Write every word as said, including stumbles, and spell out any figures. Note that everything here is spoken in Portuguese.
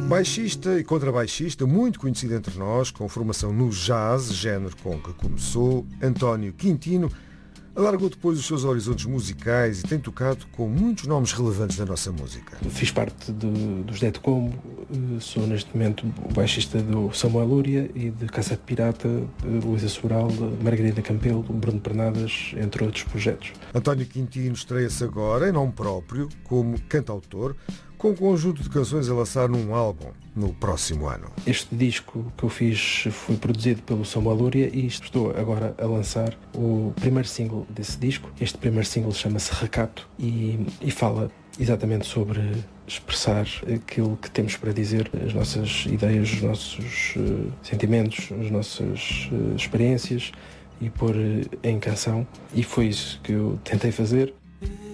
Baixista e contrabaixista, muito conhecido entre nós, com formação no jazz, género com que começou, António Quintino, alargou depois os seus horizontes musicais e tem tocado com muitos nomes relevantes da nossa música. Fiz parte de, dos Dead Combo, sou neste momento o baixista do Samuel Lúria e de Cassete Pirata, de Luísa Sobral, de Margarida Campelo, Bruno Pernadas, entre outros projetos. António Quintino estreia-se agora, em nome próprio, como cantautor, com um conjunto de canções a lançar num álbum no próximo ano. Este disco que eu fiz foi produzido pelo Samuel Lúria e estou agora a lançar o primeiro single desse disco. Este primeiro single chama-se Recato e, e fala exatamente sobre expressar aquilo que temos para dizer, as nossas ideias, os nossos uh, sentimentos, as nossas uh, experiências e pôr uh, em canção. E foi isso que eu tentei fazer.